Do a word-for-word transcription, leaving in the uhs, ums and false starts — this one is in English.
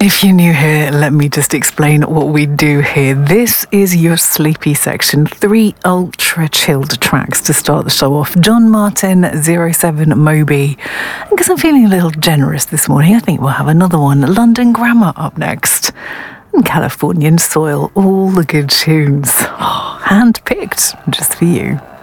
If you're new here, let me just explain what we do here. This is your sleepy section. Three ultra chilled tracks to start the show off. John Martin, zero seven Moby. And because I'm feeling a little generous this morning, I think we'll have another one. London Grammar up next. And Californian Soil, all the good tunes. Oh, hand-picked just for you.